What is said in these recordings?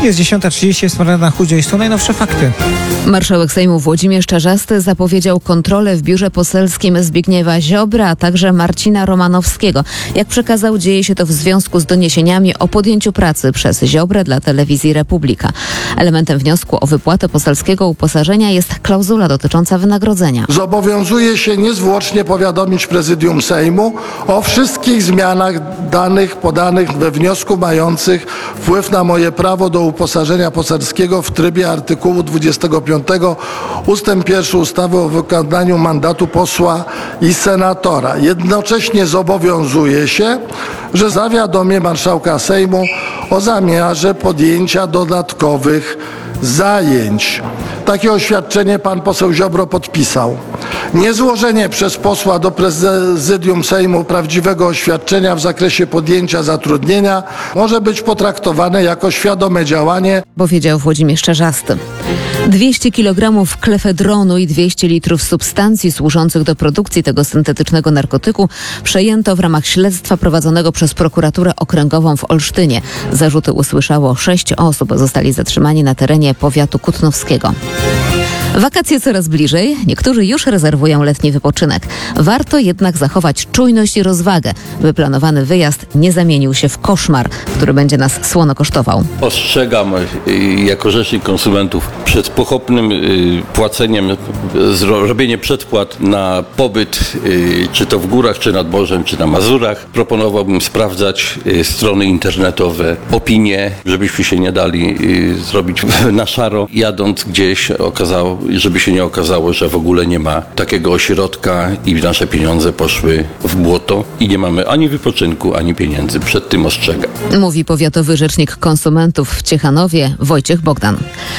Jest 10:30, jest Marlena Chudzio i są najnowsze fakty. Marszałek Sejmu Włodzimierz Czarzasty zapowiedział kontrolę w biurze poselskim Zbigniewa Ziobry, a także Marcina Romanowskiego. Jak przekazał, dzieje się to w związku z doniesieniami o podjęciu pracy przez Ziobrę dla telewizji Republika. Elementem wniosku o wypłatę poselskiego uposażenia jest klauzula dotycząca wynagrodzenia. Zobowiązuje się niezwłocznie powiadomić Prezydium Sejmu o wszystkich zmianach danych podanych we wniosku mających wpływ na moje prawo do uposażenia poselskiego w trybie artykułu 25 ustęp 1 ustawy o wykonaniu mandatu posła i senatora. Jednocześnie zobowiązuje się, że zawiadomię marszałka Sejmu o zamiarze podjęcia dodatkowych zajęć. Takie oświadczenie pan poseł Ziobro podpisał. Niezłożenie przez posła do Prezydium Sejmu prawdziwego oświadczenia w zakresie podjęcia zatrudnienia może być potraktowane jako świadome działanie, powiedział Włodzimierz Czarzasty. 200 kg klefedronu i 200 litrów substancji służących do produkcji tego syntetycznego narkotyku przejęto w ramach śledztwa prowadzonego przez prokuraturę okręgową w Olsztynie. Zarzuty usłyszało 6 osób. Zostali zatrzymani na terenie powiatu kutnowskiego. Wakacje coraz bliżej. Niektórzy już rezerwują letni wypoczynek. Warto jednak zachować czujność i rozwagę, by planowany wyjazd nie zamienił się w koszmar, który będzie nas słono kosztował. Ostrzegam jako rzecznik konsumentów przed pochopnym płaceniem, robienie przedpłat na pobyt, czy to w górach, czy nad morzem, czy na Mazurach. Proponowałbym sprawdzać strony internetowe, opinie, żebyśmy się nie dali zrobić na szaro, jadąc gdzieś żeby się nie okazało, że w ogóle nie ma takiego ośrodka i nasze pieniądze poszły w błoto i nie mamy ani wypoczynku, ani pieniędzy. Przed tym ostrzegam. Mówi powiatowy rzecznik konsumentów w Ciechanowie Wojciech Bogdan.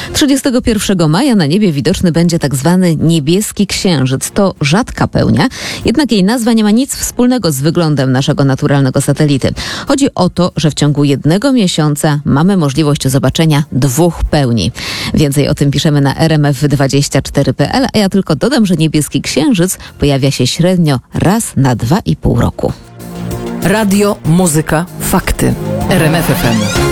31 maja na niebie widoczny będzie tak zwany niebieski księżyc. To rzadka pełnia, jednak jej nazwa nie ma nic wspólnego z wyglądem naszego naturalnego satelity. Chodzi o to, że w ciągu jednego miesiąca mamy możliwość zobaczenia 2 pełni. Więcej o tym piszemy na rmf24.pl, a ja tylko dodam, że niebieski księżyc pojawia się średnio raz na 2,5 roku. Radio, muzyka, fakty. RMF FM.